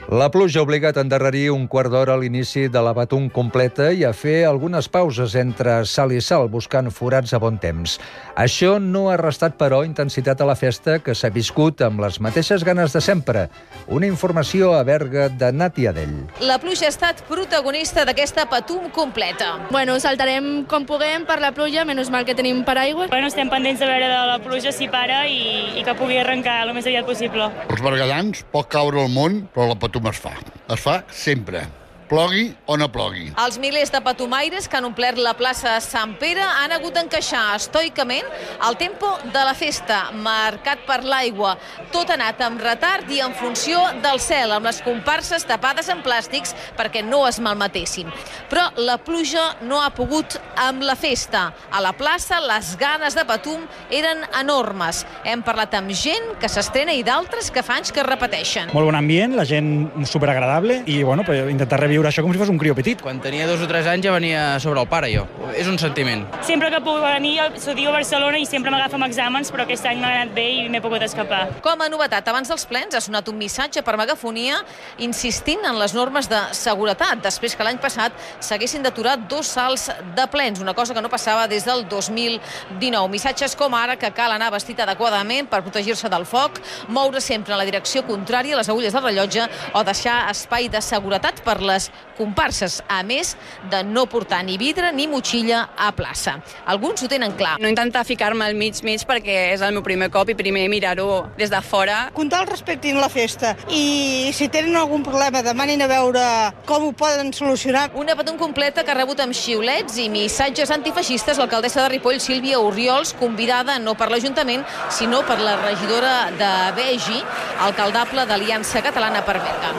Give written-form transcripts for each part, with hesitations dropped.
La pluja ha obligat a endarrerir un quart d'hora a l'inici de la Patum completa i a fer algunes pauses entre salt i salt, buscant forats a bon temps. Això no ha restat, però, intensitat a la festa, que s'ha viscut amb les mateixes ganes de sempre. Una informació a Berga de Nati Adell. La pluja ha estat protagonista d'aquesta Patum completa. Bueno, saltarem com puguem per la pluja, menys mal que tenim paraigua. Bueno, estem pendents de veure de la pluja si para i que pugui arrencar el més aviat possible. Els berguedans pot caure el món, però la Patum es fa. Es fa sempre. Plogui o no plogui. Els milers de patumaires que han omplert la plaça de Sant Pere han hagut d'encaixar estoicament el tempo de la festa, marcat per l'aigua. Tot ha anat amb retard i en funció del cel, amb les comparses tapades en plàstics perquè no es malmetessin. Però la pluja no ha pogut amb la festa. A la plaça les ganes de Patum eren enormes. Hem parlat amb gent que s'estrena i d'altres que fa anys que repeteixen. Molt bon ambient, la gent superagradable i bueno, intentar reviure això com si fos un crió petit. Quan tenia 2 o 3 anys ja venia sobre el pare, jo. És un sentiment. Sempre que puc venir, estudio a Barcelona i sempre m'agafa amb exàmens, però aquest any m'ha anat bé i m'he pogut escapar. Com a novetat, abans dels plens ha sonat un missatge per megafonia insistint en les normes de seguretat, després que l'any passat s'haguessin d'aturar 2 salts de plens, una cosa que no passava des del 2019. Missatges com ara que cal anar vestit adequadament per protegir-se del foc, moure sempre en la direcció contrària a les agulles del rellotge o deixar espai de seguretat per les comparses, a més de no portar ni vidre ni motxilla a plaça. Alguns ho tenen clar. No intentar ficar-me al mig perquè és el meu primer cop i primer mirar-ho des de fora. Que tal respectin la festa i si tenen algun problema demanin a veure com ho poden solucionar. Una Patum completa que ha rebut amb xiulets i missatges antifeixistes l'alcaldessa de Ripoll, Sílvia Orriols, convidada no per l'Ajuntament, sinó per la regidora de Begi, alcaldable d'Aliança Catalana per Berga.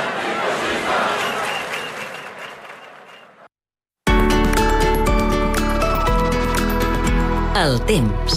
El temps.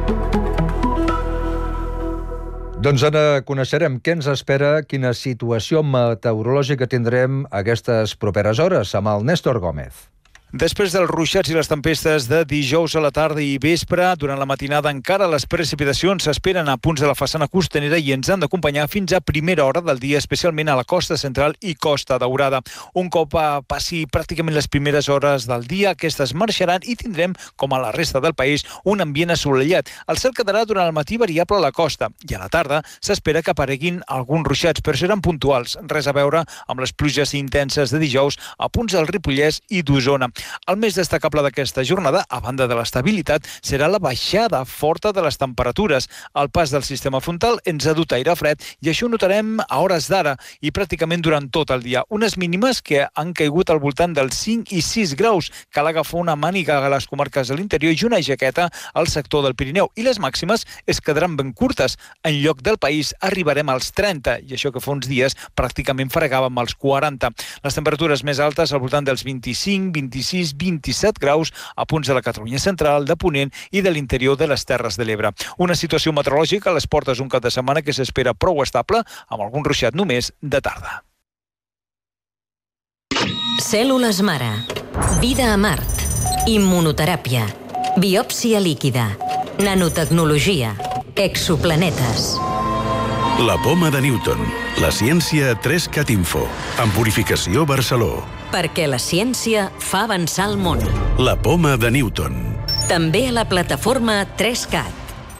Doncs ara coneixerem què ens espera, quina situació meteorològica tindrem aquestes properes hores amb el Néstor Gómez. Després dels ruixats i les tempestes de dijous a la tarda i vespre, durant la matinada encara les precipitacions s'esperen a punts de la façana costanera i ens han d'acompanyar fins a primera hora del dia, especialment a la costa central i Costa Daurada. Un cop passi pràcticament les primeres hores del dia, aquestes marxaran i tindrem, com a la resta del país, un ambient assolellat. El cel quedarà durant el matí variable a la costa i a la tarda s'espera que apareguin alguns ruixats, però seran puntuals, res a veure amb les pluges intenses de dijous a punts del Ripollès i d'Osona. El més destacable d'aquesta jornada, a banda de l'estabilitat, serà la baixada forta de les temperatures. El pas del sistema frontal ens ha dut aire fred i això ho notarem a hores d'ara i pràcticament durant tot el dia. Unes mínimes que han caigut al voltant dels 5 i 6 graus. Cal agafar una màniga a les comarques de l'interior i una jaqueta al sector del Pirineu. I les màximes es quedaran ben curtes. En lloc del país arribarem als 30 i això que fa uns dies pràcticament fregàvem als 40. Les temperatures més altes al voltant dels 25, 26, 27 graus a punts de la Catalunya central, de Ponent i de l'interior de les Terres de l'Ebre. Una situació meteorològica a les portes d'un cap de setmana que s'espera prou estable, amb algun ruixat només de tarda. Cèl·lules mare. Vida a Mart. Immunoteràpia. Biòpsia líquida. Nanotecnologia. Exoplanetes. La poma de Newton. La ciència a 3CAT Info. En Purificació Barceló. Perquè la ciència fa avançar el món. La poma de Newton. També a la plataforma 3CAT.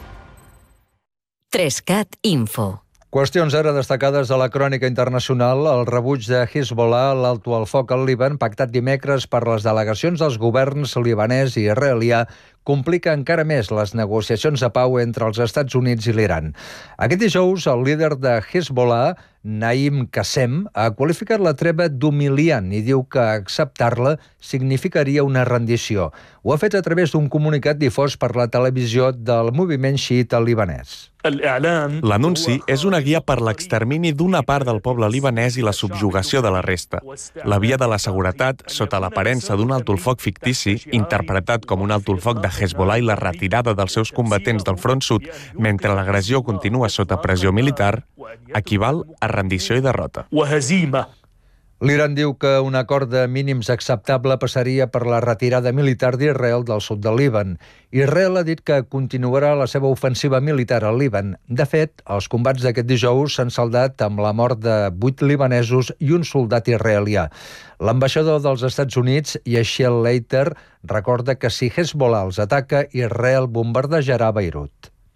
3CAT Info. Qüestions ara destacades de la crònica internacional. El rebuig de Hezbollah a l'alto al foc al Líban, pactat dimecres per les delegacions dels governs libanès i israelià, complica encara més les negociacions de pau entre els Estats Units i l'Iran. Aquest dijous, el líder de Hezbollah, Naim Qassem, ha qualificat la treva d'humiliant i diu que acceptar-la significaria una rendició. Ho ha fet a través d'un comunicat difós per la televisió del moviment xiita libanès. L'anunci és una guia per l'extermini d'una part del poble libanès i la subjugació de la resta. La via de la seguretat, sota l'aparença d'un alto el foc fictici, interpretat com un alto el foc de Hezbollah i la retirada dels seus combatents del front sud mentre l'agressió continua sota pressió militar, equival a rendició i derrota. L'Iran diu que un acord de mínims acceptable passaria per la retirada militar d'Israel del sud del Líban. Israel ha dit que continuarà la seva ofensiva militar al Líban. De fet, els combats d'aquest dijous s'han saldat amb la mort de 8 libanesos i un soldat israelià. L'ambaixador dels Estats Units, Yeshiel Leiter, recorda que si Hezbollah els ataca, Israel bombardejarà Beirut.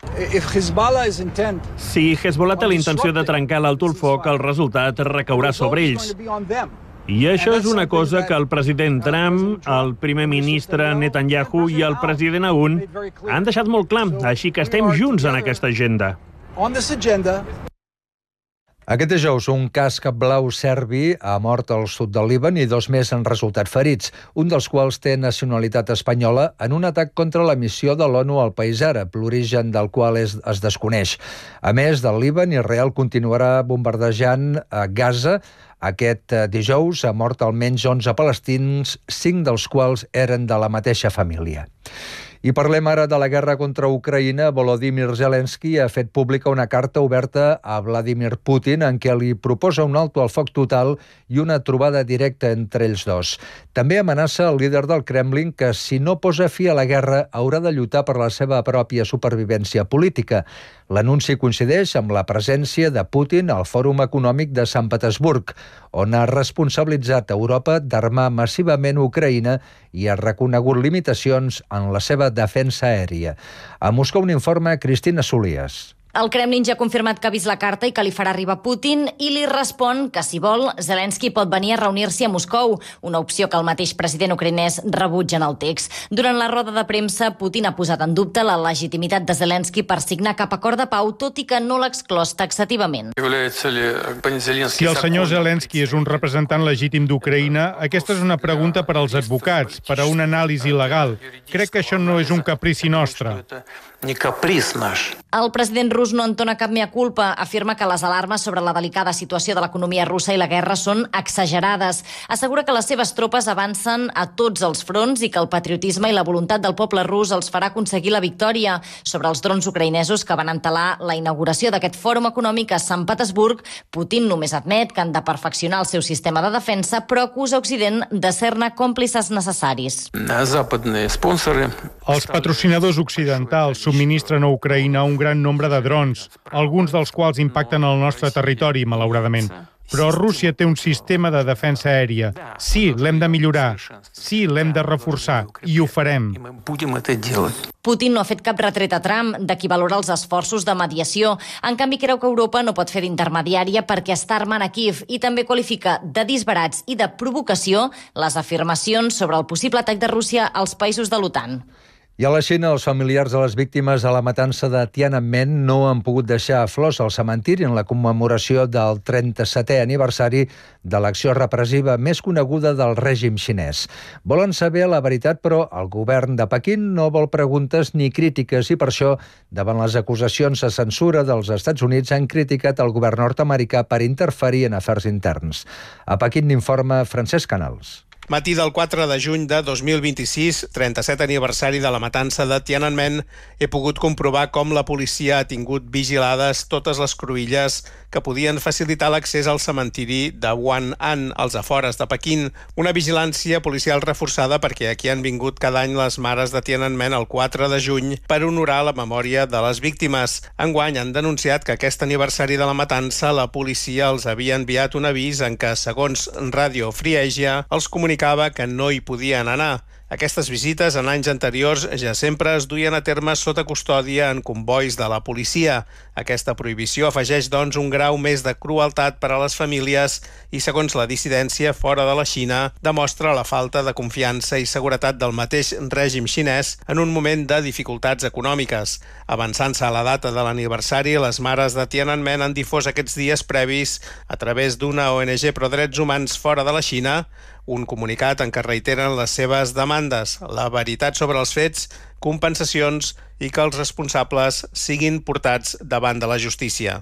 Si Hezbollah té la intenció de trencar l'alto el foc, el resultat recaurà sobre ells. I això és una cosa que el president Trump, el primer ministre Netanyahu i el president Aoun han deixat molt clar, així que estem junts en aquesta agenda. Aquest dijous, un casc blau serbi ha mort al sud del Líban i 2 més han resultat ferits, un dels quals té nacionalitat espanyola en un atac contra la missió de l'ONU al país àrab, l'origen del qual es desconeix. A més del Líban, Israel continuarà bombardejant a Gaza. Aquest dijous ha mort almenys 11 palestins, 5 dels quals eren de la mateixa família. I parlem ara de la guerra contra Ucraïna. Volodymyr Zelensky ha fet pública una carta oberta a Vladimir Putin en què li proposa un alto al foc total i una trobada directa entre ells dos. També amenaça el líder del Kremlin que si no posa fi a la guerra haurà de lluitar per la seva pròpia supervivència política. L'anunci coincideix amb la presència de Putin al Fòrum Econòmic de Sant Petersburg, on ha responsabilitzat Europa d'armar massivament Ucraïna i ha reconegut limitacions en la seva defensa aèria. A Moscou un informe Cristina Solías. El Kremlin ja ha confirmat que ha vist la carta i que li farà arribar Putin i li respon que, si vol, Zelensky pot venir a reunir-s'hi a Moscou, una opció que el mateix president ucraïnès rebutja en el text. Durant la roda de premsa, Putin ha posat en dubte la legitimitat de Zelensky per signar cap acord de pau, tot i que no l'ha exclòs taxativament. Si el senyor Zelensky és un representant legítim d'Ucraïna, aquesta és una pregunta per als advocats, per a una anàlisi legal. Crec que això no és un caprici nostre. El president rus no entona cap mea culpa. Afirma que les alarmes sobre la delicada situació de l'economia russa i la guerra són exagerades. Assegura que les seves tropes avancen a tots els fronts i que el patriotisme i la voluntat del poble rus els farà aconseguir la victòria. Sobre els drons ucraïnesos que van entelar la inauguració d'aquest fòrum econòmic a Sant Petersburg, Putin només admet que han de perfeccionar el seu sistema de defensa, però acusa Occident de ser-ne còmplices necessaris. Els patrocinadors occidentals subministren a Ucraïna un gran nombre de drons, alguns dels quals impacten el nostre territori, malauradament. Però Rússia té un sistema de defensa aèria. Sí, l'hem de millorar. Sí, l'hem de reforçar. I ho farem. Putin no ha fet cap retret a Trump de qui valora els esforços de mediació. En canvi, creu que Europa no pot fer d'intermediària perquè està armant a Kíev i també qualifica de disbarats i de provocació les afirmacions sobre el possible atac de Rússia als països de l'OTAN. I a la Xina, els familiars de les víctimes de la matança de Tiananmen no han pogut deixar flors al cementiri en la commemoració del 37è aniversari de l'acció repressiva més coneguda del règim xinès. Volen saber la veritat, però el govern de Pequín no vol preguntes ni crítiques i per això, davant les acusacions de censura dels Estats Units, han criticat el govern nord-americà per interferir en afers interns. A Pequín n'informa Francesc Canals. Matí del 4 de juny de 2026, 37 aniversari de la matança de Tiananmen, he pogut comprovar com la policia ha tingut vigilades totes les cruïlles que podien facilitar l'accés al cementiri de Wan'an, als afores de Pequín. Una vigilància policial reforçada perquè aquí han vingut cada any les mares de Tiananmen el 4 de juny per honorar la memòria de les víctimes. Enguany han denunciat que aquest aniversari de la matança la policia els havia enviat un avís en què, segons Radio Free Asia, els comunicava que no hi podien anar. Aquestes visites en anys anteriors ja sempre es duien a terme sota custòdia en convois de la policia. Aquesta prohibició afegeix, doncs, un grau més de crueltat per a les famílies i, segons la dissidència fora de la Xina, demostra la falta de confiança i seguretat del mateix règim xinès en un moment de dificultats econòmiques. Avançant-se a la data de l'aniversari, les mares de Tiananmen han difós aquests dies previs, a través d'una ONG pro drets humans fora de la Xina, un comunicat en què reiteren les seves demandes, la veritat sobre els fets, compensacions i que els responsables siguin portats davant de la justícia.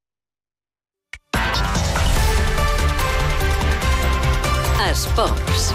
Esports.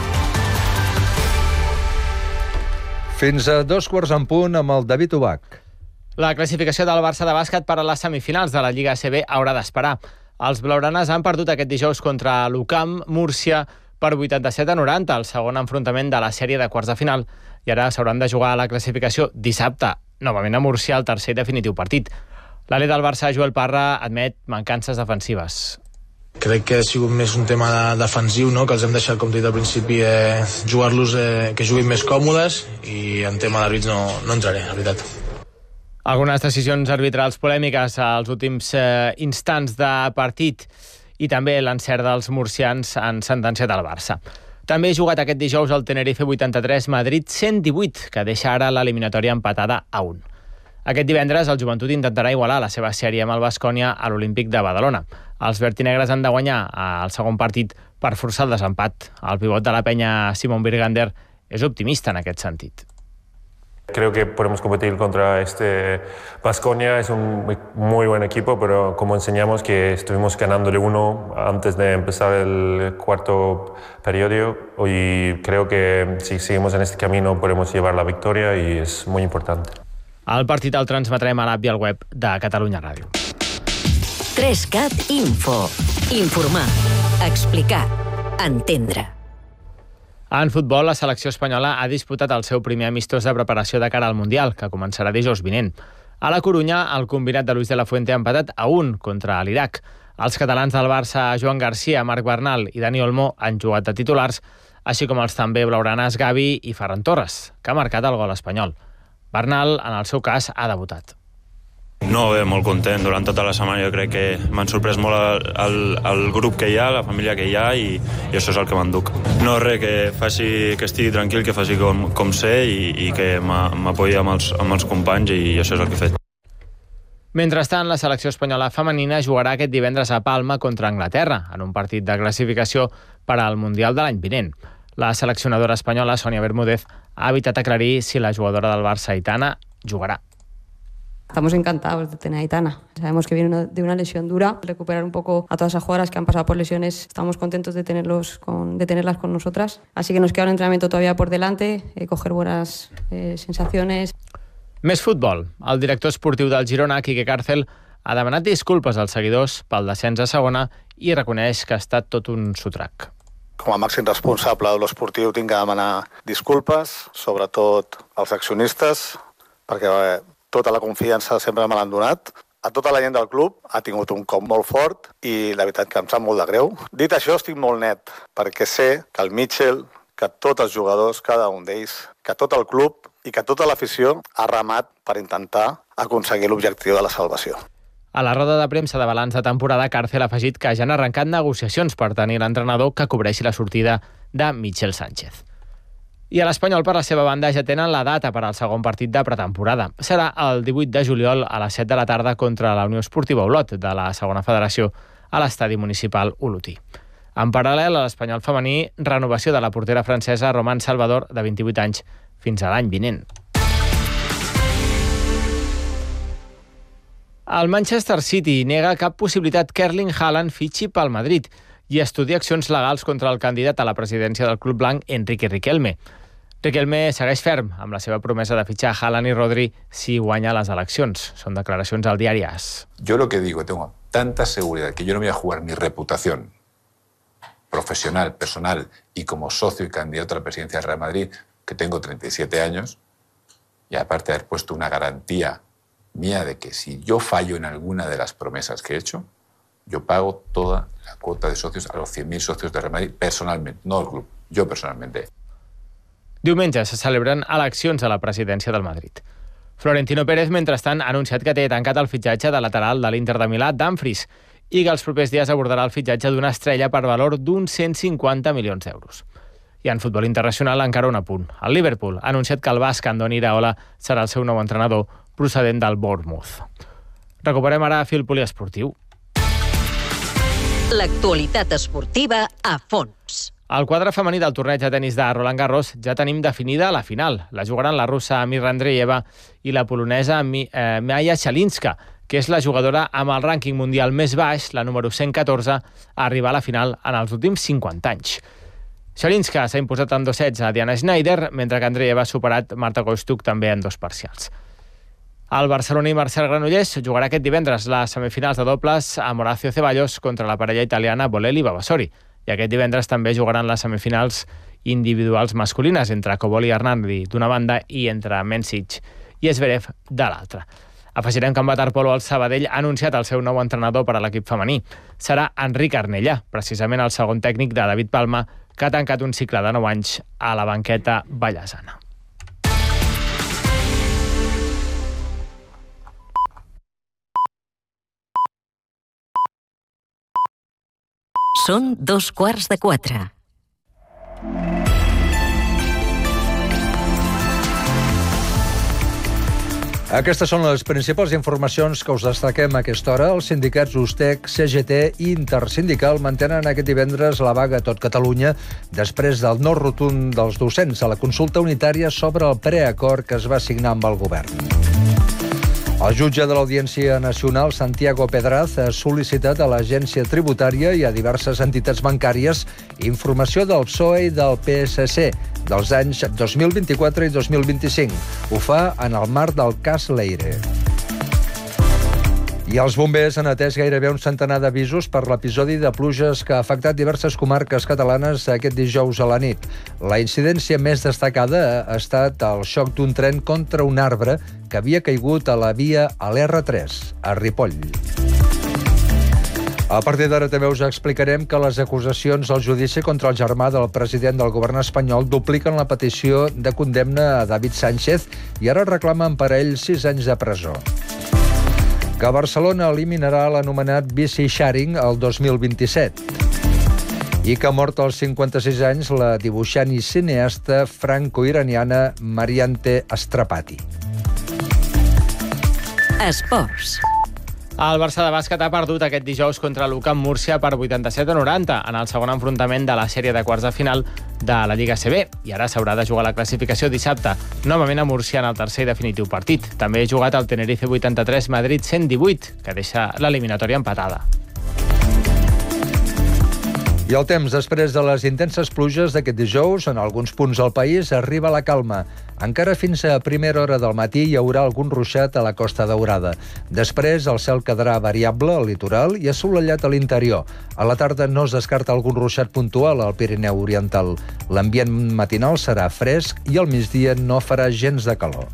Fins a 2:15 amb el David Ubach. La classificació del Barça de bàsquet per a les semifinals de la Lliga ACB haurà d'esperar. Els blaugranes han perdut aquest dijous contra l'UCAM Múrcia per 87-90, el segon enfrontament de la sèrie de quarts de final, i ara s'hauran de jugar a la classificació dissabte, novament a Múrcia, el tercer i definitiu partit. L'alè del Barça, Joel Parra, admet mancances defensives. Crec que ha sigut més un tema defensiu, no? Que els hem deixat, com t'he dit al principi, jugar-los que juguin més còmodes, i en tema d'àrbits no entraré, la veritat. Algunes decisions arbitrals polèmiques als últims instants de partit i també l'encert dels murcians han sentenciat al Barça. També ha jugat aquest dijous el Tenerife 83, Madrid 118, que deixa ara l'eliminatòria empatada a 1. Aquest divendres el Joventut intentarà igualar la seva sèrie amb el Baskonia a l'Olímpic de Badalona. Els vertinegres han de guanyar el segon partit per forçar el desempat. El pivot de la penya, Simon Birgander, és optimista en aquest sentit. Creo que podemos competir contra este Baskonia. Es un muy buen equipo, pero como enseñamos que estuvimos ganándole 1 antes de empezar el cuarto periodo, y creo que si seguimos en este camino podemos llevar la victoria y es muy importante. El partit el transmetrem a l'app i al web de Catalunya Ràdio. 3CAT Info. Informar, explicar, entendre. En futbol, la selecció espanyola ha disputat el seu primer amistós de preparació de cara al Mundial, que començarà dijous vinent. A la Corunya, el combinat de Luis de la Fuente ha empatat a 1 contra l'Iraq. Els catalans del Barça, Joan Garcia, Marc Bernal i Dani Olmo, han jugat de titulars, així com els també blaugranes Gavi i Ferran Torres, que ha marcat el gol espanyol. Bernal, en el seu cas, ha debutat. No, bé, molt content. Durant tota la setmana jo crec que m'han sorprès molt el grup que hi ha, la família que hi ha, i això és el que m'enduc. No, res, que estigui tranquil, que faci com sé i que m'apoyi amb els companys, i això és el que he fet. Mentrestant, la selecció espanyola femenina jugarà aquest divendres a Palma contra Anglaterra, en un partit de classificació per al Mundial de l'any vinent. La seleccionadora espanyola, Sonia Bermúdez, ha evitat aclarir si la jugadora del Barça, Aitana, jugarà. Estamos encantados de tener a Aitana. Sabemos que viene de una lesión dura. Recuperar un poco a todas esas jugadoras que han pasado por lesiones. Estamos contentos de tenerlas con nosotras. Así que nos queda un entrenamiento todavía por delante, coger buenas sensaciones. Més futbol. El director esportiu del Girona, Quique Cárcel, ha demanat disculpes als seguidors pel descens a segona i reconeix que ha estat tot un sotrac. Com a màxim responsable de l'esportiu tinc que demanar disculpes, sobretot als accionistes, perquè tota la confiança sempre me l'han donat. A tota la gent del club ha tingut un cop molt fort i la veritat que em sap molt de greu. Dit això, estic molt net, perquè sé que el Mitchell, que tots els jugadors, cada un d'ells, que tot el club i que tota l'afició ha remat per intentar aconseguir l'objectiu de la salvació. A la roda de premsa de balanç de temporada, Cárcel ha afegit que ja han arrencat negociacions per tenir l'entrenador que cobreixi la sortida de Michel Sánchez. I a l'Espanyol, per la seva banda, ja tenen la data per al segon partit de pretemporada. Serà el 18 de juliol a les 7 de la tarda contra la Unió Esportiva Olot de la segona federació a l'estadi municipal Olotí. En paral·lel, a l'Espanyol femení, renovació de la portera francesa Romane Salvador, de 28 anys, fins a l'any vinent. El Manchester City nega cap possibilitat que Erling Haaland fitxi pel Madrid i estudia accions legals contra el candidat a la presidència del club blanc, Enrique Riquelme. Riquelme segueix ferm amb la seva promesa de fitxar Haaland i Rodri si guanya les eleccions. Són declaracions al diari AS. Yo lo que digo, tengo tanta seguridad que yo no voy a jugar mi reputación profesional, personal y como socio y candidato a la presidencia del Real Madrid, que tengo 37 años, y aparte de haber puesto una garantía mía de que si yo fallo en alguna de las promesas que he hecho, yo pago toda la cuota de socios a los 100.000 socios de Real Madrid personalmente, no el club, yo personalmente. Diumenge se celebren eleccions a la presidència del Madrid. Florentino Pérez, mentrestant, ha anunciat que té tancat el fitxatge de lateral de l'Inter de Milà, Dumfries, i que els propers dies abordarà el fitxatge d'una estrella per valor d'uns 150 milions d'euros. I en futbol internacional encara un apunt. El Liverpool ha anunciat que el basc Andoni Iraola serà el seu nou entrenador procedent del Bournemouth. Recuperem ara fil poliesportiu. L'actualitat esportiva a fons. Al quadre femení del torneig de tenis de Roland Garros ja tenim definida la final. La jugaran la russa Mirra Andreeva i la polonesa Maja Shalinska, que és la jugadora amb el rànquing mundial més baix, la número 114, a arribar a la final en els últims 50 anys. Shalinska s'ha imposat en 2 sets a Diana Schneider, mentre que Andreeva ha superat Marta Kostyuk també en 2 parcials. El barceloní Marcel Granollers jugarà aquest divendres les semifinals de dobles amb Horacio Ceballos contra la parella italiana Bolelli-Vavasori. I aquest divendres també jugaran les semifinals individuals masculines entre Cobolli i Hernandi d'una banda i entre Mencic i Zverev de l'altra. Afegirem que en waterpolo el Sabadell ha anunciat el seu nou entrenador per a l'equip femení. Serà Enric Arnellà, precisament el segon tècnic de David Palma, que ha tancat un cicle de 9 anys a la banqueta vallesana. Són 3:15. Aquestes són les principals informacions que us destaquem a aquesta hora. Els sindicats USTEC, CGT i Intersindical mantenen aquest divendres la vaga a tot Catalunya després del no rotund dels docents a la consulta unitària sobre el preacord que es va signar amb el govern. El jutge de l'Audiència Nacional, Santiago Pedraz, ha sol·licitat a l'Agència Tributària i a diverses entitats bancàries informació del PSOE i del PSC dels anys 2024 i 2025. Ho fa en el marc del cas Leire. I els bombers han atès gairebé un centenar d'avisos per l'episodi de pluges que ha afectat diverses comarques catalanes aquest dijous a la nit. La incidència més destacada ha estat el xoc d'un tren contra un arbre que havia caigut a la via a l'R3, a Ripoll. A partir d'ara també us explicarem que les acusacions al judici contra el germà del president del govern espanyol dupliquen la petició de condemna a David Sánchez i ara reclamen per a ell 6 anys de presó. Que Barcelona eliminarà l'anomenat bici sharing el 2027. I que ha mort als 56 anys la dibuixant i cineasta franco-iraniana Mariante Strapati. Esports. El Barça de bàsquet ha perdut aquest dijous contra l'UCAM Múrcia per 87-90 en el segon enfrontament de la sèrie de quarts de final de la Lliga CB i ara s'haurà de jugar la classificació dissabte, novament a Múrcia en el tercer i definitiu partit. També ha jugat el Tenerife 83, Madrid 118, que deixa l'eliminatòria empatada. I el temps, després de les intenses pluges d'aquest dijous, en alguns punts del país arriba la calma. Encara fins a primera hora del matí hi haurà algun ruixat a la Costa Daurada. Després el cel quedarà variable al litoral i assolellat a l'interior. A la tarda no es descarta algun ruixat puntual al Pirineu Oriental. L'ambient matinal serà fresc i al migdia no farà gens de calor.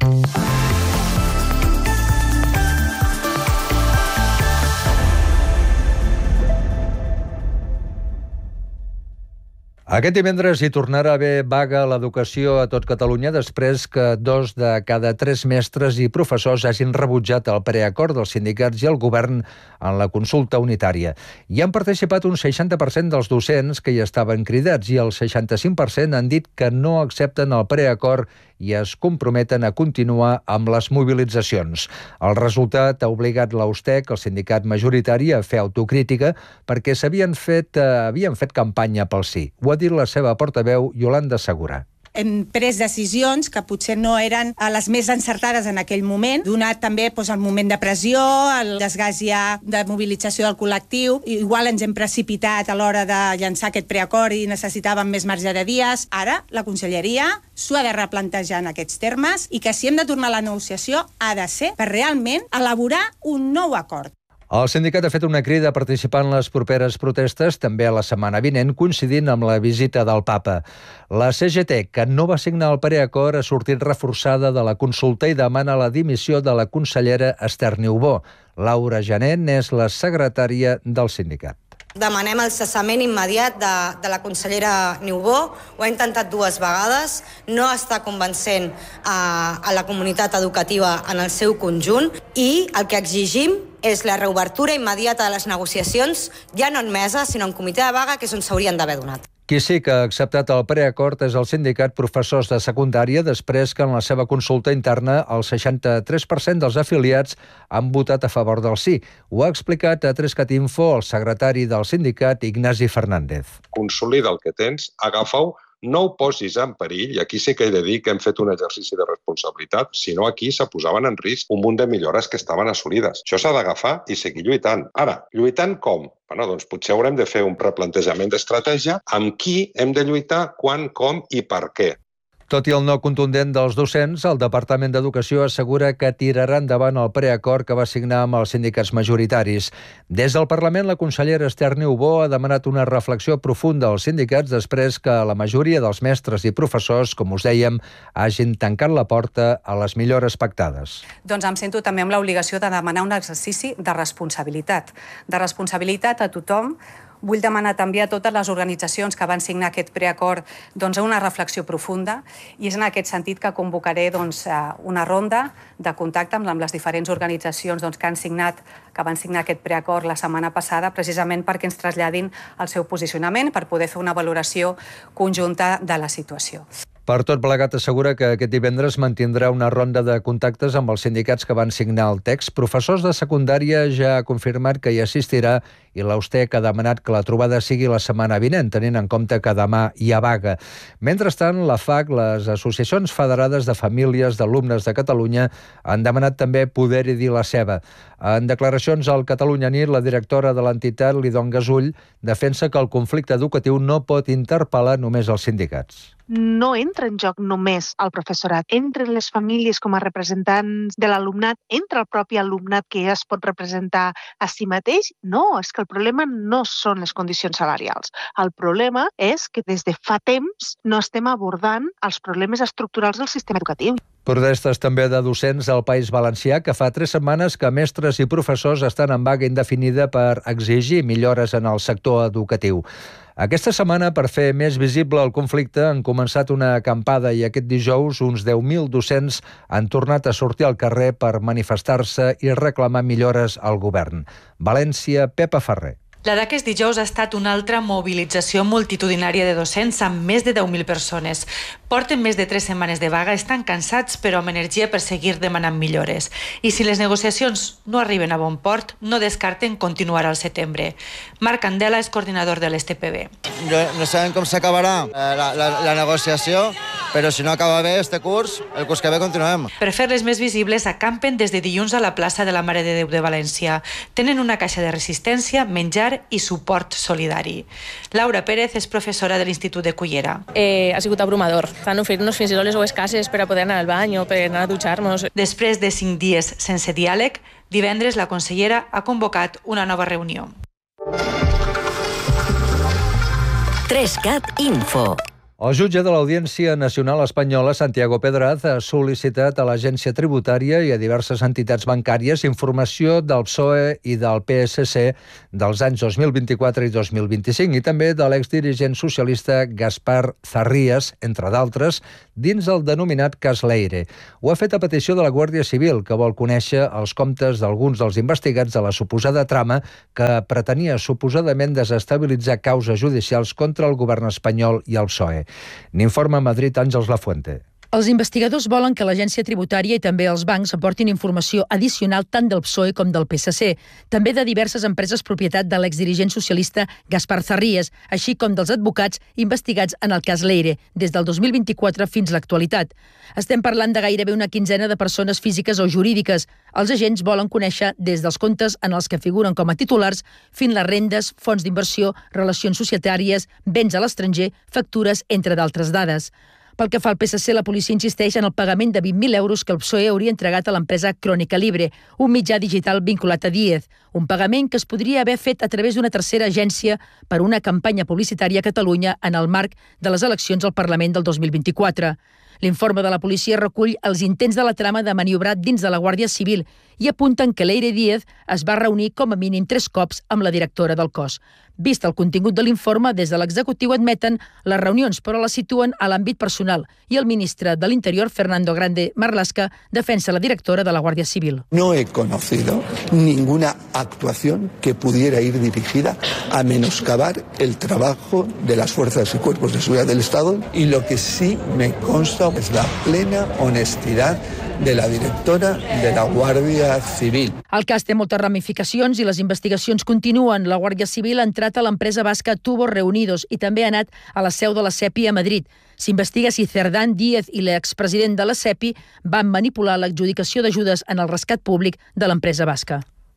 Aquest divendres hi tornarà a haver vaga a l'educació a tot Catalunya després que 2 de cada 3 mestres i professors hagin rebutjat el preacord dels sindicats i el govern en la consulta unitària. Hi han participat un 60% dels docents que hi estaven cridats i el 65% han dit que no accepten el preacord i es comprometen a continuar amb les mobilitzacions. El resultat ha obligat l'USTEC, el sindicat majoritari, a fer autocrítica perquè havien fet campanya pel sí. Ho ha dit la seva portaveu, Yolanda Segura. Hem pres decisions que potser no eren les més encertades en aquell moment, donat també el moment de pressió, el desgast ja de mobilització del col·lectiu. Igual ens hem precipitat a l'hora de llançar aquest preacord i necessitàvem més marge de dies. Ara la Conselleria s'ho ha de replantejar en aquests termes i que si hem de tornar a la negociació ha de ser per realment elaborar un nou acord. El sindicat ha fet una crida a participar en les properes protestes, també a la setmana vinent, coincidint amb la visita del papa. La CGT, que no va signar el preacord, ha sortit reforçada de la consulta i demana la dimissió de la consellera Esther Niubó. Laura Jané és la secretària del sindicat. Demanem el cessament immediat de la consellera Niubó. Ho ha intentat 2 vegades, no està convencent a la comunitat educativa en el seu conjunt i el que exigim és la reobertura immediata de les negociacions, ja no en mesa, sinó en comitè de vaga, que és on s'haurien d'haver donat. Qui sí que ha acceptat el preacord és el sindicat Professors de Secundària, després que en la seva consulta interna el 63% dels afiliats han votat a favor del sí. Ho ha explicat a 3cat Info el secretari del sindicat, Ignasi Fernández. Consolida el que tens, agafa-ho, no ho posis en perill, i aquí sí que he de dir que hem fet un exercici de responsabilitat, sinó aquí se posaven en risc un munt de millores que estaven assolides. Això s'ha d'agafar i seguir lluitant. Ara, lluitant com? Doncs potser haurem de fer un replantejament d'estratègia amb qui hem de lluitar, quan, com i per què. Tot i el no contundent dels docents, el Departament d'Educació assegura que tirarà endavant el preacord que va signar amb els sindicats majoritaris. Des del Parlament, la consellera Esther Niubó ha demanat una reflexió profunda als sindicats després que la majoria dels mestres i professors, com us dèiem, hagin tancat la porta a les millores pactades. Doncs em sento també amb l'obligació de demanar un exercici de responsabilitat a tothom. Vull demanar també a totes les organitzacions que van signar aquest preacord una reflexió profunda i és en aquest sentit que convocaré una ronda de contacte amb les diferents organitzacions que van signar aquest preacord la setmana passada, precisament perquè ens traslladin el seu posicionament per poder fer una valoració conjunta de la situació. Per tot plegat, assegura que aquest divendres mantindrà una ronda de contactes amb els sindicats que van signar el text. Professors de secundària ja ha confirmat que hi assistirà i l'Austec ha demanat que la trobada sigui la setmana vinent, tenint en compte que demà hi ha vaga. Mentrestant, la FAC, les associacions federades de famílies d'alumnes de Catalunya, han demanat també poder-hi dir la seva. En declaracions al Catalunya Nit, la directora de l'entitat, Lidon Gasull, defensa que el conflicte educatiu no pot interpel·lar només els sindicats. No entra en joc només el professorat. Entren les famílies com a representants de l'alumnat, entra el propi alumnat que es pot representar a si mateix. No, és que el problema no són les condicions salarials. El problema és que des de fa temps no estem abordant els problemes estructurals del sistema educatiu. Protestes també de docents al País Valencià, que fa 3 setmanes que mestres i professors estan en vaga indefinida per exigir millores en el sector educatiu. Aquesta setmana, per fer més visible el conflicte, han començat una acampada i aquest dijous uns 10.000 docents han tornat a sortir al carrer per manifestar-se i reclamar millores al govern. València, Pepa Ferrer. La d'aquest dijous ha estat una altra mobilització multitudinària de docents amb més de 10.000 persones. Porten més de 3 setmanes de vaga, estan cansats però amb energia per seguir demanant millores. I si les negociacions no arriben a bon port, no descarten continuar al setembre. Marc Candela és coordinador de l'STPB. No sabem com s'acabarà la negociació, però si no acaba bé este curs, el curs que ve continuem. Per fer-les més visibles, acampen des de dilluns a la plaça de la Mare de Déu de València. Tenen una caixa de resistència, menjar i suport solidari. Laura Pérez és professora de l'Institut de Cullera. Ha sigut abrumador. Fan oferir-nos fins i tot les seues cases per a poder anar al bany o per anar a dutxar-nos. Després de 5 dies sense diàleg, divendres la consellera ha convocat una nova reunió. 3CAT Info. El jutge de l'Audiència Nacional Espanyola, Santiago Pedraz, ha sol·licitat a l'Agència Tributària i a diverses entitats bancàries informació del PSOE i del PSC dels anys 2024 i 2025 i també de l'exdirigent socialista Gaspar Zarrías, entre d'altres, dins el denominat cas Leire. Ho ha fet a petició de la Guàrdia Civil, que vol conèixer els comptes d'alguns dels investigats de la suposada trama que pretenia suposadament desestabilitzar causes judicials contra el govern espanyol i el PSOE. N'informa a Madrid Àngels Lafuente. Els investigadors volen que l'Agència Tributària i també els bancs aportin informació addicional tant del PSOE com del PSC, també de diverses empreses propietat de l'exdirigent socialista Gaspar Zarrías, així com dels advocats investigats en el cas Leire, des del 2024 fins a l'actualitat. Estem parlant de gairebé una quinzena de persones físiques o jurídiques. Els agents volen conèixer des dels comptes en els que figuren com a titulars fins les rendes, fons d'inversió, relacions societàries, béns a l'estranger, factures, entre d'altres dades. Pel que fa al PSC, la policia insisteix en el pagament de 20.000 euros que el PSOE hauria entregat a l'empresa Crònica Libre, un mitjà digital vinculat a Díez, un pagament que es podria haver fet a través d'una tercera agència per una campanya publicitària a Catalunya en el marc de les eleccions al Parlament del 2024. L'informe de la policia recull els intents de la trama de maniobrar dins de la Guàrdia Civil i apunten que Leire Díez es va reunir com a mínim 3 cops amb la directora del cos. Vist el contingut de l'informe, des de l'executiu admeten les reunions, però les situen a l'àmbit personal i el ministre de l'Interior, Fernando Grande Marlaska, defensa la directora de la Guàrdia Civil. No he conocido ninguna actuación que pudiera ir dirigida a menoscabar el trabajo de las fuerzas y cuerpos de seguridad del Estado y lo que sí me consta es la plena honestidad de la directora de la Guàrdia Civil. El cas té moltes ramificacions i les investigacions continuen. La Guàrdia Civil ha entrat a l'empresa basca Tubos Reunidos i també ha anat a la seu de la SEPI a Madrid. S'investiga si Cerdán Díez i l'expresident de la SEPI van manipular l'adjudicació d'ajudes en el rescat públic de l'empresa basca.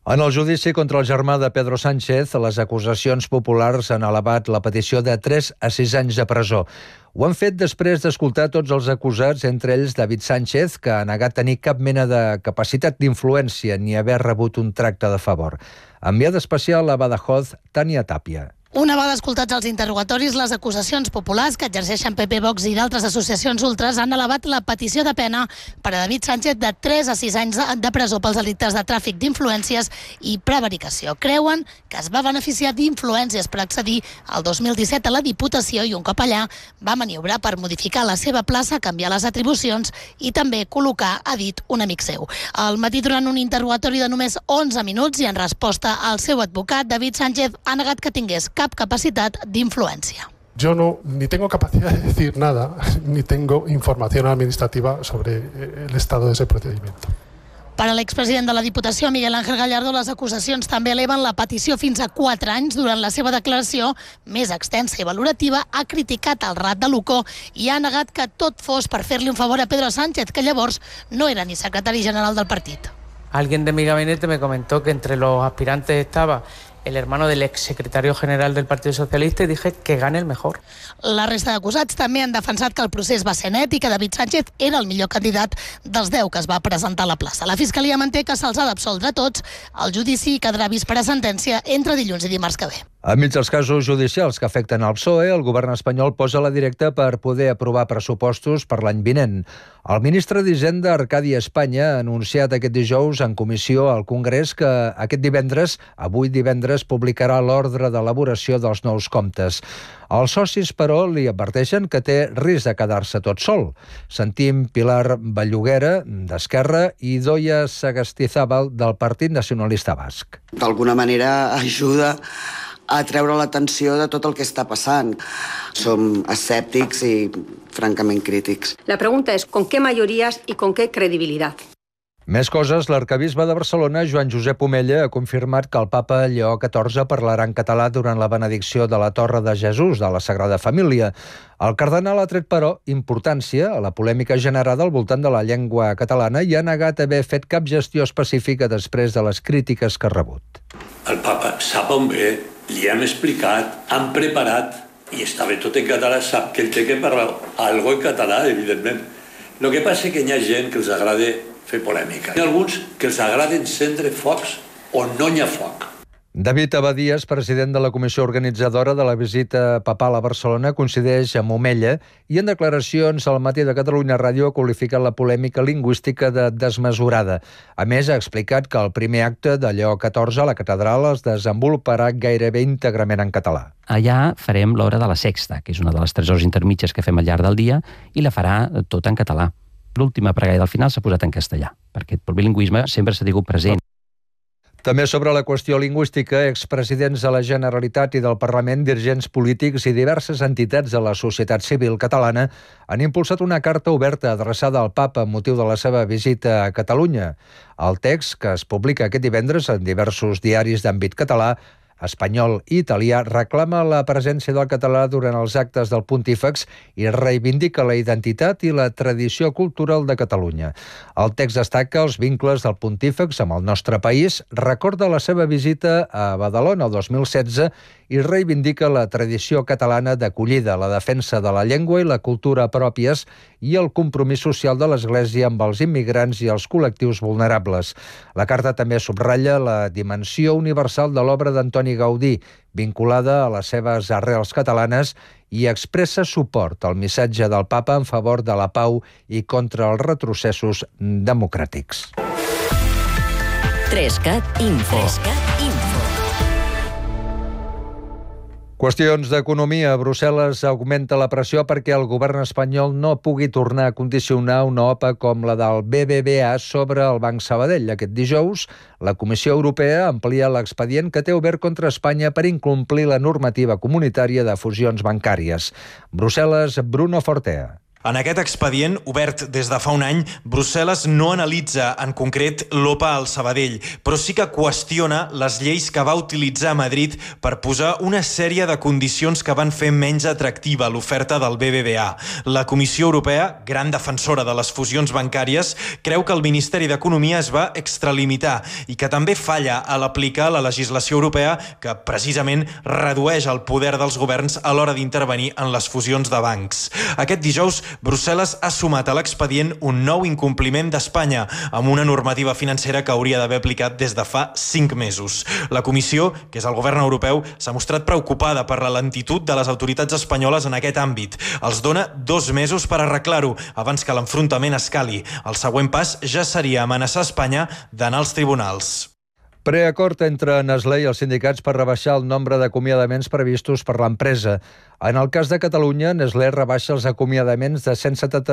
En el judici contra el germà de Pedro Sánchez, les acusacions populars han elevat la petició de 3 a 6 anys de presó. Ho han fet després d'escoltar tots els acusats, entre ells David Sánchez, que ha negat tenir cap mena de capacitat d'influència ni haver rebut un tracte de favor. Enviada especial a Badajoz, Tània Tàpia. Una vegada escoltats els interrogatoris, les acusacions populars que exerceixen PP, Vox i d'altres associacions ultres han elevat la petició de pena per a David Sánchez de 3 a 6 anys de presó pels delictes de tràfic d'influències i prevaricació. Creuen que es va beneficiar d'influències per accedir al 2017 a la Diputació i un cop allà va maniobrar per modificar la seva plaça, canviar les atribucions i també col·locar, ha dit, un amic seu. Al matí, durant un interrogatori de només 11 minuts i en resposta al seu advocat, David Sánchez ha negat que tingués cap capacitat d'influència. Yo ni tengo capacidad de decir nada, ni tengo información administrativa sobre el estado de ese procedimiento. Per a l'expresident de la Diputació, Miguel Ángel Gallardo, les acusacions també eleven la petició fins a 4 anys. Durant la seva declaració, més extensa i valorativa, ha criticat el rat de Lucó i ha negat que tot fos per fer-li un favor a Pedro Sánchez, que llavors no era ni secretari general del partit. Alguien de mi gabinete me comentó que entre los aspirantes estaba el hermano del exsecretario general del Partido Socialista y dije que gane el mejor. La resta d'acusats també han defensat que el procés va ser net i que David Sánchez era el millor candidat dels 10 que es va presentar a la plaça. La Fiscalia manté que se'ls ha d'absoldre tots. El judici quedarà vist per a sentència entre dilluns i dimarts que ve. Enmig dels casos judicials que afecten el PSOE, el govern espanyol posa la directa per poder aprovar pressupostos per l'any vinent. El ministre d'Hisenda, Arcadi Espanya, ha anunciat aquest dijous en comissió al Congrés que avui divendres, publicarà l'ordre d'elaboració dels nous comptes. Els socis, però, li adverteixen que té risc de quedar-se tot sol. Sentim Pilar Belluguera, d'Esquerra, i Doia Sagastizábal, del Partit Nacionalista Basc. D'alguna manera ajuda a treure l'atenció de tot el que està passant. Som escèptics i francament crítics. La pregunta es ¿con qué mayorías y con qué credibilidad? Més coses, l'arquebisbe de Barcelona, Joan Josep Omella, ha confirmat que el papa Lleó XIV parlarà en català durant la benedicció de la Torre de Jesús de la Sagrada Família. El cardenal ha tret, però, importància a la polèmica generada al voltant de la llengua catalana i ha negat haver fet cap gestió específica després de les crítiques que ha rebut. El papa sap on ve, li hem explicat, han preparat i està bé tot en català, sap que ell té que parlar algo en català, evidentment. El que passa és que hi ha gent que els agrada fer polèmica. Hi ha alguns que els agrada encendre focs on no hi ha foc. David Abadías, president de la comissió organitzadora de la visita papal a Barcelona, coincideix amb Omella i en declaracions al Matí de Catalunya Ràdio ha qualificat la polèmica lingüística de desmesurada. A més, ha explicat que el primer acte de Lleó XIV a la catedral es desenvoluparà gairebé íntegrament en català. Allà farem l'hora de la sexta, que és una de les 3 hores intermitges que fem al llarg del dia, i la farà tot en català. L'última pregària del final s'ha posat en castellà, perquè el bilingüisme sempre s'ha tingut present. També sobre la qüestió lingüística, expresidents de la Generalitat i del Parlament, dirigents polítics i diverses entitats de la societat civil catalana han impulsat una carta oberta adreçada al papa amb motiu de la seva visita a Catalunya. El text, que es publica aquest divendres en diversos diaris d'àmbit català, espanyol i italià, reclama la presència del català durant els actes del pontífex i reivindica la identitat i la tradició cultural de Catalunya. El text destaca els vincles del pontífex amb el nostre país, recorda la seva visita a Badalona el 2016 i reivindica la tradició catalana d'acollida, la defensa de la llengua i la cultura pròpies i el compromís social de l'Església amb els immigrants i els col·lectius vulnerables. La carta també subratlla la dimensió universal de l'obra d'Antoni Gaudí, vinculada a les seves arrels catalanes, i expressa suport al missatge del papa en favor de la pau i contra els retrocessos democràtics. 3CAT Info. Qüestions d'economia. Brussel·les augmenta la pressió perquè el govern espanyol no pugui tornar a condicionar una OPA com la del BBVA sobre el Banc Sabadell. Aquest dijous, la Comissió Europea amplia l'expedient que té obert contra Espanya per incomplir la normativa comunitària de fusions bancàries. Brussel·les, Bruno Fortea. En aquest expedient, obert des de fa un any, Brussel·les no analitza en concret l'OPA al Sabadell, però sí que qüestiona les lleis que va utilitzar Madrid per posar una sèrie de condicions que van fer menys atractiva l'oferta del BBVA. La Comissió Europea, gran defensora de les fusions bancàries, creu que el Ministeri d'Economia es va extralimitar i que també falla a l'aplicar la legislació europea que precisament redueix el poder dels governs a l'hora d'intervenir en les fusions de bancs. Aquest dijous, Brussel·les ha sumat a l'expedient un nou incompliment d'Espanya amb una normativa financera que hauria d'haver aplicat des de fa 5 mesos. La Comissió, que és el govern europeu, s'ha mostrat preocupada per la lentitud de les autoritats espanyoles en aquest àmbit. Els dona 2 mesos per arreglar-ho abans que l'enfrontament escali. El següent pas ja seria amenaçar Espanya d'anar als tribunals. Preacord entre Nestlé i els sindicats per rebaixar el nombre d'acomiadaments previstos per l'empresa. En el cas de Catalunya, Nestlé rebaixa els acomiadaments de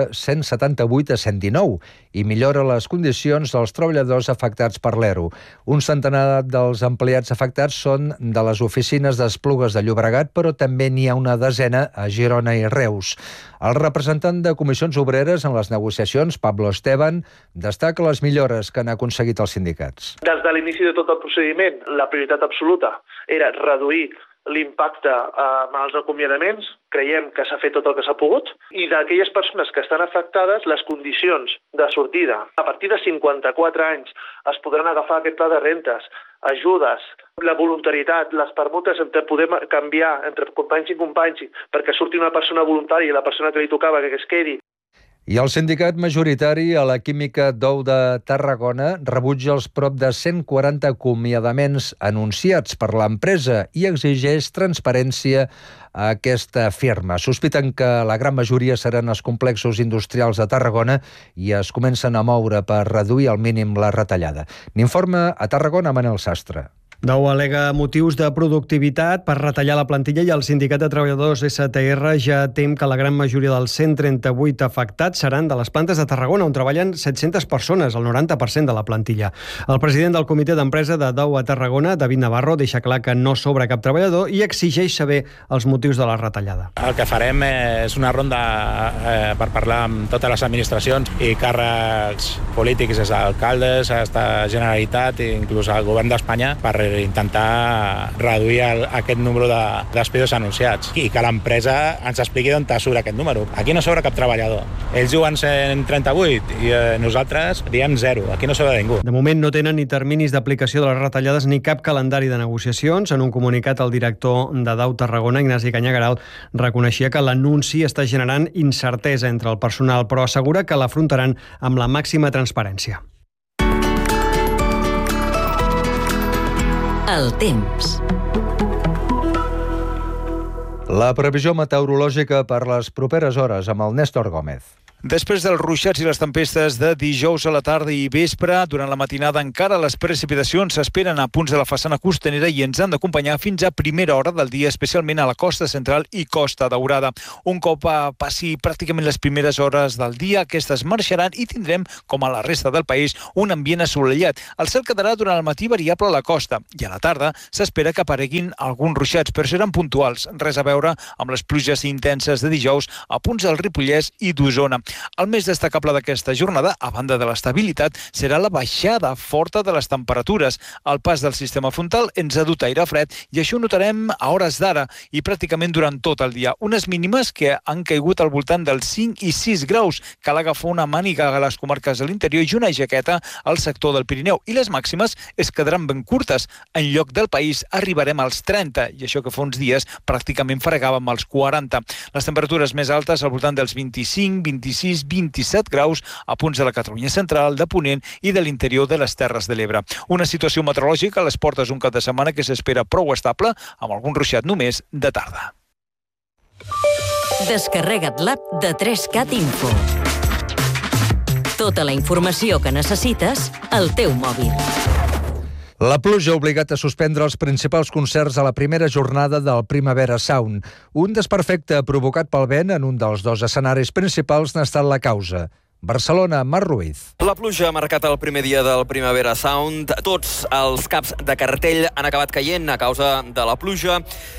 178 a 119 i millora les condicions dels treballadors afectats per l'ERO. Un centenar dels empleats afectats són de les oficines d'Esplugues de Llobregat, però també n'hi ha una desena a Girona i Reus. El representant de Comissions Obreres en les negociacions, Pablo Esteban, destaca les millores que han aconseguit els sindicats. Des de l'inici de tot el procediment, la prioritat absoluta era reduir l'impacte amb els acomiadaments. Creiem que s'ha fet tot el que s'ha pogut, i d'aquelles persones que estan afectades, les condicions de sortida. A partir de 54 anys es podran agafar aquest pla de rentes, ajudes, la voluntarietat, les permutes entre poder canviar entre companys i companys perquè surti una persona voluntària i la persona que li tocava que es quedi. I el sindicat majoritari a la Química d'Ou de Tarragona rebutja els prop de 140 acomiadaments anunciats per l'empresa i exigeix transparència a aquesta firma. Sospiten que la gran majoria seran els complexos industrials de Tarragona i es comencen a moure per reduir al mínim la retallada. N'informa a Tarragona Manel Sastre. Dou al·lega motius de productivitat per retallar la plantilla i el Sindicat de Treballadors STR ja tem que la gran majoria dels 138 afectats seran de les plantes de Tarragona, on treballen 700 persones, el 90% de la plantilla. El president del comitè d'empresa de Dou a Tarragona, David Navarro, deixa clar que no sobra cap treballador i exigeix saber els motius de la retallada. El que farem és una ronda per parlar amb totes les administracions i càrrecs polítics, des d'alcaldes, fins a Generalitat i inclús al govern d'Espanya, per intentar reduir aquest número de despidos anunciats i que l'empresa ens expliqui d'on surt aquest número. Aquí no sobra cap treballador. Ells diuen 138 i nosaltres diem 0. Aquí no sobra ningú. De moment no tenen ni terminis d'aplicació de les retallades ni cap calendari de negociacions. En un comunicat, el director de Dou Tarragona, Ignasi Canyagaral, reconeixia que l'anunci està generant incertesa entre el personal, però assegura que l'afrontaran amb la màxima transparència. El temps. La previsió meteorològica per les properes hores amb el Néstor Gómez. Després dels ruixats i les tempestes de dijous a la tarda i vespre, durant la matinada encara les precipitacions s'esperen a punts de la façana costanera i ens han d'acompanyar fins a primera hora del dia, especialment a la costa central i Costa Daurada. Un cop passi pràcticament les primeres hores del dia, aquestes marxaran i tindrem, com a la resta del país, un ambient assolellat. El cel quedarà durant el matí variable a la costa i a la tarda s'espera que apareguin alguns ruixats, però seran puntuals, res a veure amb les pluges intenses de dijous a punts del Ripollès i d'Osona. El més destacable d'aquesta jornada, a banda de l'estabilitat, serà la baixada forta de les temperatures. El pas del sistema frontal ens ha dut aire fred i això ho notarem a hores d'ara i pràcticament durant tot el dia. Unes mínimes que han caigut al voltant dels 5 i 6 graus. Cal agafar una màniga a les comarques de l'interior i una jaqueta al sector del Pirineu. I les màximes es quedaran ben curtes. En lloc del país arribarem als 30 i això que fa uns dies pràcticament fregàvem als 40. Les temperatures més altes al voltant dels 25, 26, 27 graus a punts de la Catalunya central, de Ponent i de l'interior de les Terres de l'Ebre. Una situació meteorològica a les portes d'un cap de setmana que s'espera prou estable, amb algun ruixat només de tarda. Descarrega't l'app de 3CAT Info. Tota la informació que necessites al teu mòbil. La pluja ha obligat a suspendre els principals concerts a la primera jornada del Primavera Sound. Un desperfecte provocat pel vent en un dels dos escenaris principals n'ha estat la causa. Barcelona, Marc Ruiz. La pluja ha marcat el primer dia del Primavera Sound. Tots els caps de cartell han acabat caient a causa de la pluja.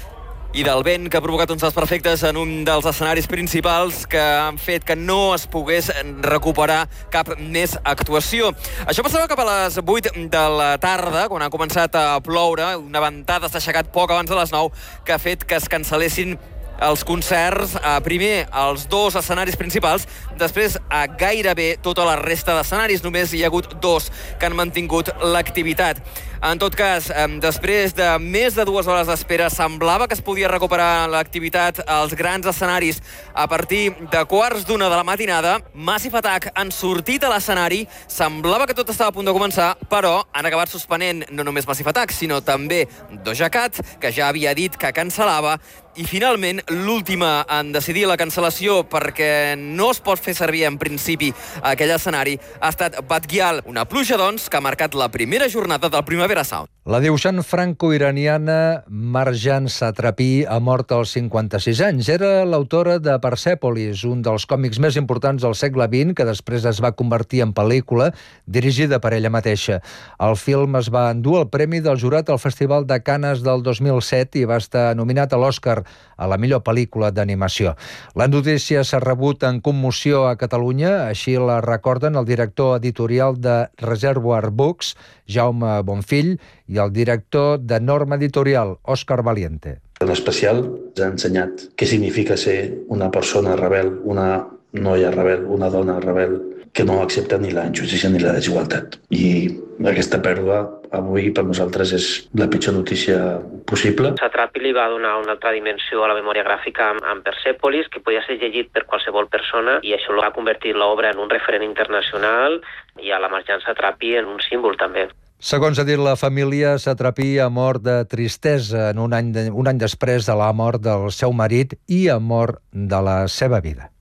i del vent, que ha provocat uns desperfectes en un dels escenaris principals que han fet que no es pogués recuperar cap més actuació. Això passava cap a les 8 de la tarda, quan ha començat a ploure. Una ventada s'ha aixecat poc abans de les 9, que ha fet que es cancel·lessin els concerts, primer als 2 escenaris principals, després a gairebé tota la resta d'escenaris. Només hi ha hagut 2 que han mantingut l'activitat. En tot cas, després de més de 2 hores d'espera, semblava que es podia recuperar l'activitat als grans escenaris a partir de 1:15 de la matinada. Massive Attack han sortit a l'escenari, semblava que tot estava a punt de començar, però han acabat suspenent no només Massive Attack, sinó també Doja Cat, que ja havia dit que cancel·lava, i finalment l'última en decidir la cancel·lació perquè no es pot fer servir en principi aquell escenari ha estat Bad Gyal, una pluja doncs que ha marcat la primera jornada del Primavera Sound. La dibuixant franco-iraniana Marjan Satrapi ha mort als 56 anys. Era l'autora de Persepolis, un dels còmics més importants del segle XX, que després es va convertir en pel·lícula, dirigida per ella mateixa. El film es va endur el premi del jurat al Festival de Canes del 2007 i va estar nominat a l'Oscar a la millor pel·lícula d'animació. La notícia s'ha rebut en commoció a Catalunya, així la recorden el director editorial de Reservoir Books, Jaume Bonfill, i el director de Norma Editorial, Òscar Valiente. En especial ens ha ensenyat què significa ser una persona rebel, una noia rebel, una dona rebel, que no accepta ni la injustícia ni la desigualtat. I aquesta pèrdua avui per nosaltres és la pitjor notícia possible. Satrapi li va donar una altra dimensió a la memòria gràfica amb Persepolis, que podia ser llegit per qualsevol persona, i això ha convertit l'obra en un referent internacional i a la Marjan Satrapi en un símbol també. Segons ha dit la família, Satrapi ha mort de tristesa un any després de la mort del seu marit i a mort de la seva vida.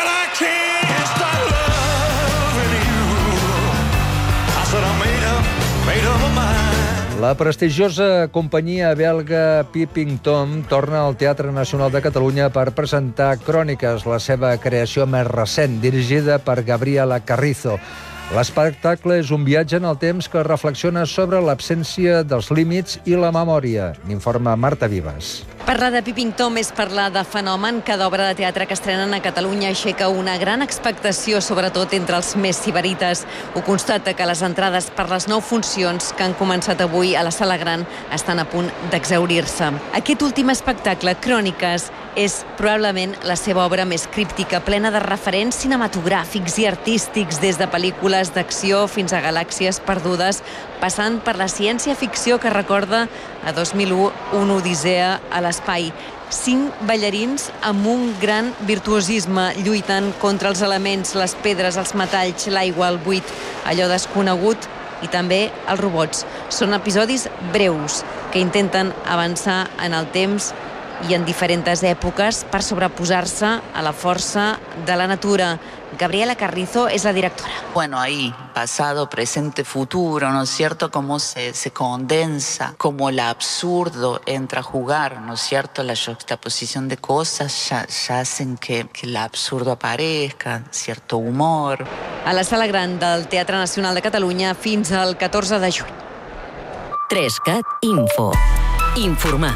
La prestigiosa companyia belga Peeping Tom torna al Teatre Nacional de Catalunya per presentar Cròniques, la seva creació més recent, dirigida per Gabriela Carrizo. L'espectacle és un viatge en el temps que reflexiona sobre l'absència dels límits i la memòria, n'informa Marta Vives. Parlar de Peeping Tom és parlar de fenomen. Cada obra de teatre que estrenen a Catalunya aixeca una gran expectació, sobretot entre els més sibarites. Ho constata que les entrades per les 9 funcions que han començat avui a la Sala Gran estan a punt d'exhaurir-se. Aquest últim espectacle, Cròniques, és probablement la seva obra més críptica, plena de referents cinematogràfics i artístics, des de pel·lícules d'acció fins a galàxies perdudes, passant per la ciència-ficció que recorda a 2001, una odissea a l'espai. 5 ballarins amb un gran virtuosisme, lluitant contra els elements, les pedres, els metalls, l'aigua, el buit, allò desconegut, i també els robots. Són episodis breus que intenten avançar en el temps i en diferents èpoques per sobreposar-se a la força de la natura. Gabriela Carrizo es la directora. Bueno, ahí, pasado, presente, futuro, ¿no es cierto? Cómo se condensa, cómo el absurdo entra a jugar, ¿no es cierto? La juxtaposición de cosas ya hacen que el absurdo aparezca, cierto humor. A la Sala Gran del Teatre Nacional de Catalunya fins al 14 de juny. 3CAT Info. Informar.